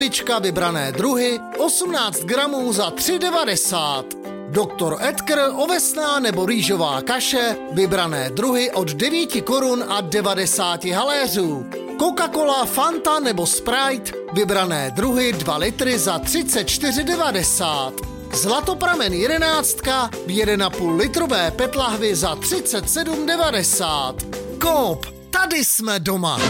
Pička vybrané druhy 18 gramů za 3,90. Dr. Edgar ovesná nebo rýžová kaše vybrané druhy od 9 korun a 90 haléřů. Coca-Cola, Fanta nebo Sprite vybrané druhy 2 litry za 34,90. Zlatopramen 11 v 1,5 litrové PET lahvi za 37,90. Coop, tady jsme doma.